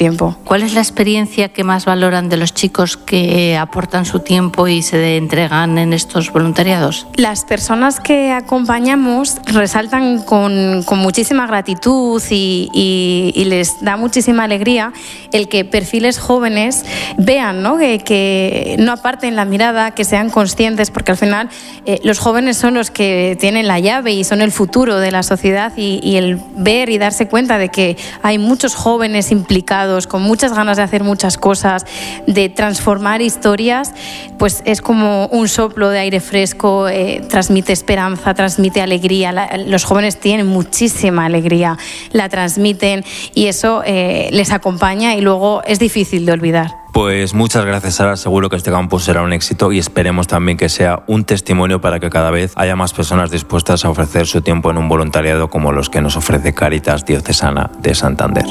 tiempo. ¿Cuál es la experiencia que más valoran de los chicos que aportan su tiempo y se entregan en estos voluntariados? Las personas que acompañamos resaltan con muchísima gratitud y les da muchísima alegría el que perfiles jóvenes vean, ¿no? Que no aparten la mirada, que sean conscientes, porque al final los jóvenes son los que tienen la llave y son el futuro de la sociedad, y el ver y darse cuenta de que hay muchos jóvenes implicados con muchas ganas de hacer muchas cosas, de transformar historias, pues es como un soplo de aire fresco, transmite esperanza, transmite alegría. Los jóvenes tienen muchísima alegría, la transmiten y eso les acompaña y luego es difícil de olvidar. Pues muchas gracias, Sara. Seguro que este campus será un éxito y esperemos también que sea un testimonio para que cada vez haya más personas dispuestas a ofrecer su tiempo en un voluntariado como los que nos ofrece Cáritas Diocesana de Santander.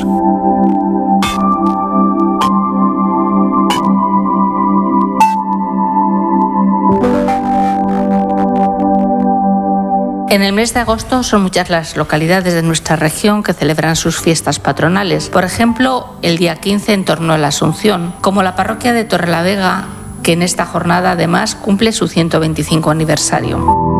En el mes de agosto son muchas las localidades de nuestra región que celebran sus fiestas patronales. Por ejemplo, el día 15 en torno a la Asunción, como la parroquia de Torrelavega, que en esta jornada además cumple su 125 aniversario.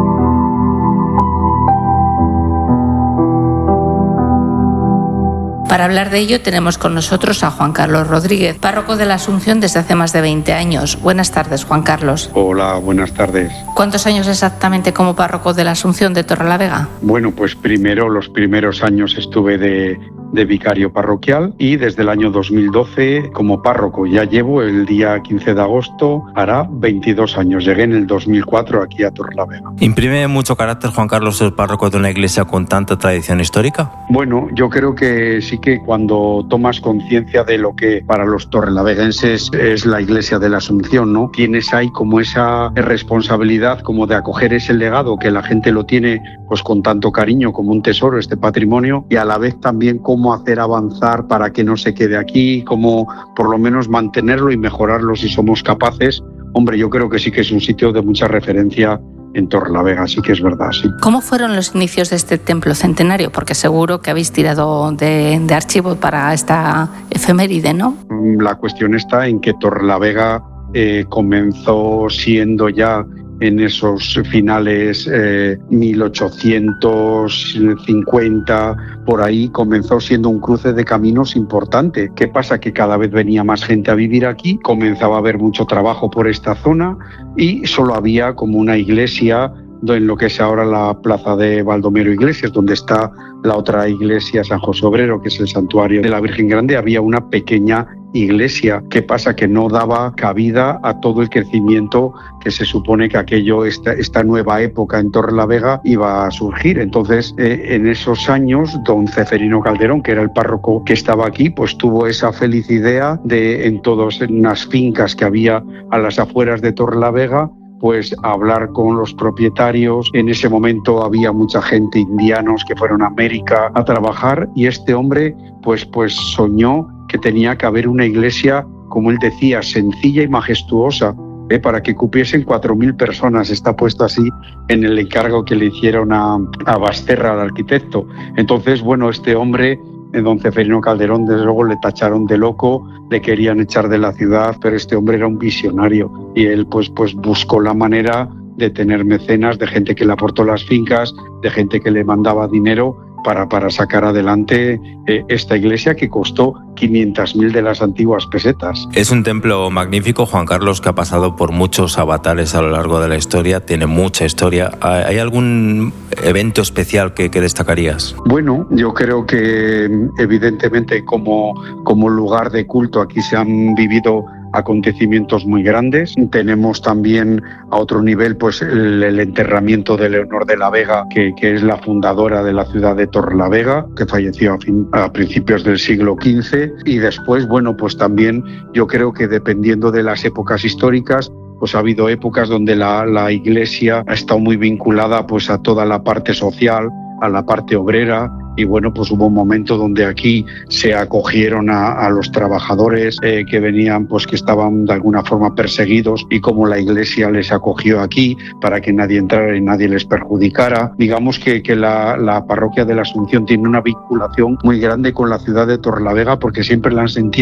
Para hablar de ello tenemos con nosotros a Juan Carlos Rodríguez, párroco de la Asunción desde hace más de 20 años. Buenas tardes, Juan Carlos. Hola, buenas tardes. ¿Cuántos años exactamente como párroco de la Asunción de Torrelavega? Bueno, pues los primeros años estuve de vicario parroquial y desde el año 2012 como párroco. Ya llevo el día 15 de agosto, hará 22 años. Llegué en el 2004 aquí a Torrelavega. ¿Imprime mucho carácter, Juan Carlos, ser párroco de una iglesia con tanta tradición histórica? Bueno, yo creo que sí, que cuando tomas conciencia de lo que para los torrelaveguenses es la iglesia de la Asunción, ¿no? Tienes ahí como esa responsabilidad como de acoger ese legado, que la gente lo tiene pues con tanto cariño como un tesoro, este patrimonio, y a la vez también cómo hacer avanzar para que no se quede aquí, cómo por lo menos mantenerlo y mejorarlo si somos capaces. Hombre, yo creo que sí que es un sitio de mucha referencia en Torrelavega, sí que es verdad, sí. ¿Cómo fueron los inicios de este templo centenario? Porque seguro que habéis tirado de archivo para esta efeméride, ¿no? La cuestión está en que Torrelavega comenzó siendo ya en esos finales 1850, por ahí comenzó siendo un cruce de caminos importante. ¿Qué pasa? Que cada vez venía más gente a vivir aquí, comenzaba a haber mucho trabajo por esta zona y solo había como una iglesia en lo que es ahora la plaza de Baldomero Iglesias, donde está la otra iglesia San José Obrero, que es el santuario de la Virgen Grande. Había una pequeña iglesia. ¿Qué pasa? Que no daba cabida a todo el crecimiento que se supone que esta nueva época en Torrelavega iba a surgir. Entonces, en esos años, don Ceferino Calderón, que era el párroco que estaba aquí, pues tuvo esa feliz idea de, en unas fincas que había a las afueras de Torrelavega, pues hablar con los propietarios. En ese momento había mucha gente, indianos, que fueron a América a trabajar, y este hombre pues soñó que tenía que haber una iglesia, como él decía, sencilla y majestuosa, para que cupiesen 4.000 personas. Está puesto así en el encargo que le hicieron a Basterra, al arquitecto. Entonces, bueno, este hombre, don Ceferino Calderón, desde luego le tacharon de loco, le querían echar de la ciudad, pero este hombre era un visionario y él pues buscó la manera de tener mecenas, de gente que le aportó las fincas, de gente que le mandaba dinero para sacar adelante esta iglesia, que costó 500.000 de las antiguas pesetas. Es un templo magnífico, Juan Carlos, que ha pasado por muchos avatares a lo largo de la historia, tiene mucha historia. ¿Hay algún evento especial que destacarías? Bueno, yo creo que evidentemente como lugar de culto aquí se han vivido acontecimientos muy grandes. Tenemos también a otro nivel pues el enterramiento de Leonor de la Vega, que es la fundadora de la ciudad de Torrelavega, que falleció a principios del siglo XV. Y después, bueno, pues también yo creo que dependiendo de las épocas históricas, pues ha habido épocas donde la iglesia ha estado muy vinculada pues a toda la parte social, a la parte obrera, y bueno, pues hubo un momento donde aquí se acogieron a los trabajadores que venían, pues que estaban de alguna forma perseguidos, y como la iglesia les acogió aquí para que nadie entrara y nadie les perjudicara. Digamos que la parroquia de la Asunción tiene una vinculación muy grande con la ciudad de Torrelavega, porque siempre la han sentido